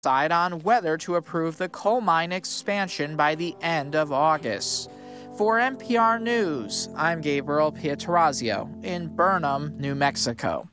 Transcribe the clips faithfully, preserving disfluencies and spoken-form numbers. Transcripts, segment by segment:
decide on whether to approve the coal mine expansion by the end of August. For N P R News, I'm Gabriel Pietrorazio in Burnham, New Mexico.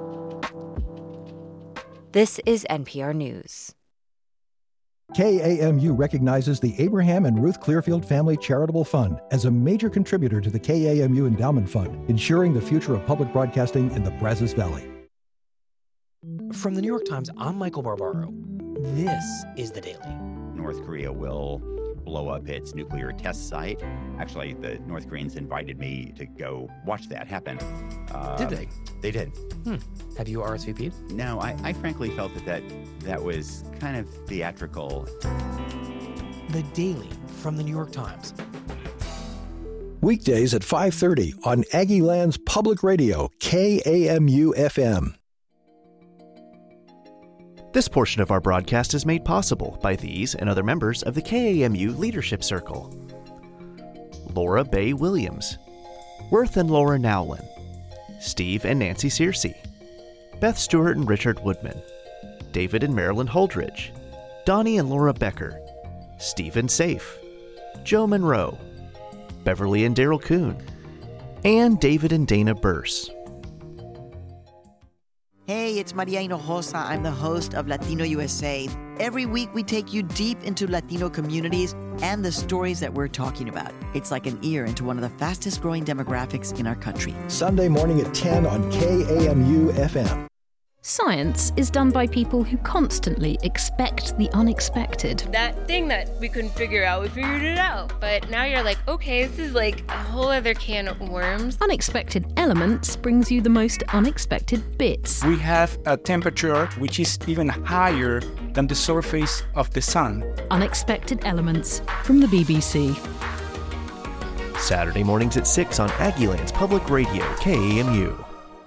This is N P R News. K A M U recognizes the Abraham and Ruth Clearfield Family Charitable Fund as a major contributor to the K A M U Endowment Fund, ensuring the future of public broadcasting in the Brazos Valley. From the New York Times, I'm Michael Barbaro. This is The Daily. North Korea will blow up its nuclear test site. Actually, the North Koreans invited me to go watch that happen. Uh, Did they? They did. Hmm. Have you R S V P'd? No, I, I frankly felt that, that that was kind of theatrical. The Daily from the New York Times. Weekdays at five thirty on Aggieland's Public Radio, K A M U F M. This portion of our broadcast is made possible by these and other members of the K A M U Leadership Circle. Laura Bay Williams, Worth and Laura Nowlin, Steve and Nancy Searcy, Beth Stewart and Richard Woodman, David and Marilyn Holdridge, Donnie and Laura Becker, Stephen Safe, Joe Monroe, Beverly and Daryl Kuhn, and David and Dana Burse. Hey, it's Maria Hinojosa. I'm the host of Latino U S A. Every week, we take you deep into Latino communities and the stories that we're talking about. It's like an ear into one of the fastest-growing demographics in our country. Sunday morning at ten on K A M U F M. Science is done by people who constantly expect the unexpected. That thing that we couldn't figure out, we figured it out. But now you're like, okay, this is like a whole other can of worms. Unexpected Elements brings you the most unexpected bits. We have a temperature which is even higher than the surface of the sun. Unexpected Elements from the B B C. Saturday mornings at six on Aggieland's Public Radio, K A M U.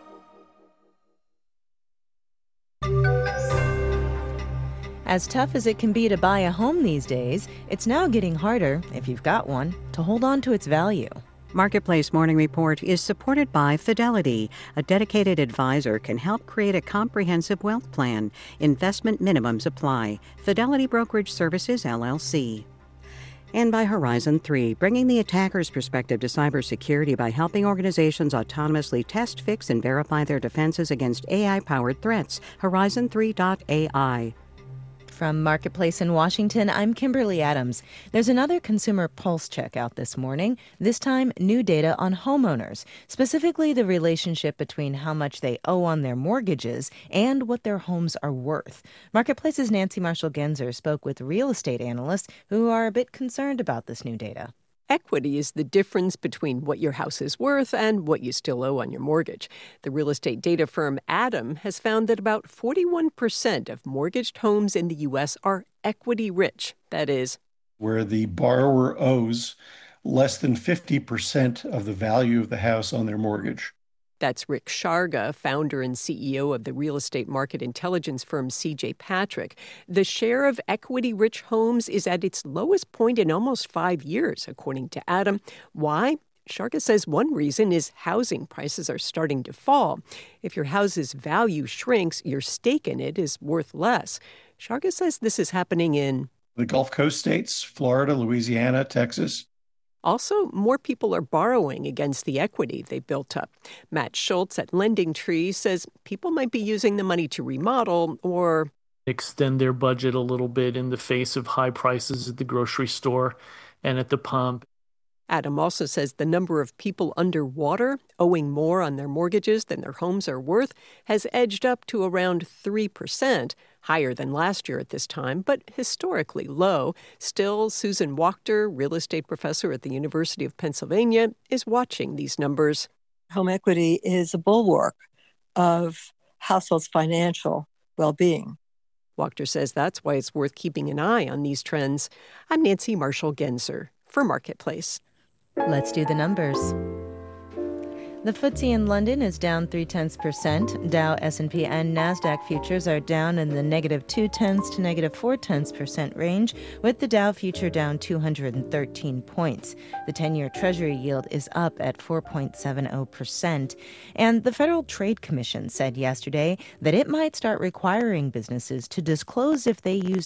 As tough as it can be to buy a home these days, it's now getting harder, if you've got one, to hold on to its value. Marketplace Morning Report is supported by Fidelity. A dedicated advisor can help create a comprehensive wealth plan. Investment minimums apply. Fidelity Brokerage Services, L L C. And by Horizon three, bringing the attacker's perspective to cybersecurity by helping organizations autonomously test, fix, and verify their defenses against A I-powered threats. Horizon three dot A I. From Marketplace in Washington, I'm Kimberly Adams. There's another consumer pulse check out this morning, this time new data on homeowners, specifically the relationship between how much they owe on their mortgages and what their homes are worth. Marketplace's Nancy Marshall-Genzer spoke with real estate analysts who are a bit concerned about this new data. Equity is the difference between what your house is worth and what you still owe on your mortgage. The real estate data firm Adam has found that about forty-one percent of mortgaged homes in the U S are equity rich. That is, where the borrower owes less than fifty percent of the value of the house on their mortgage. That's Rick Sharga, founder and C E O of the real estate market intelligence firm C J Patrick. The share of equity-rich homes is at its lowest point in almost five years, according to Adam. Why? Sharga says one reason is housing prices are starting to fall. If your house's value shrinks, your stake in it is worth less. Sharga says this is happening in the Gulf Coast states, Florida, Louisiana, Texas. Also, more people are borrowing against the equity they built up. Matt Schultz at Lending Tree says people might be using the money to remodel or extend their budget a little bit in the face of high prices at the grocery store and at the pump. Adam also says the number of people underwater owing more on their mortgages than their homes are worth has edged up to around three percent, higher than last year at this time, but historically low. Still, Susan Wachter, real estate professor at the University of Pennsylvania, is watching these numbers. Home equity is a bulwark of households' financial well-being. Wachter says that's why it's worth keeping an eye on these trends. I'm Nancy Marshall-Genzer for Marketplace. Let's do the numbers. The F T S E in London is down three-tenths percent. Dow, S and P, and NASDAQ futures are down in the negative two-tenths to negative four-tenths percent range, with the Dow future down two hundred thirteen points. The ten-year Treasury yield is up at four point seven zero percent. And the Federal Trade Commission said yesterday that it might start requiring businesses to disclose if they use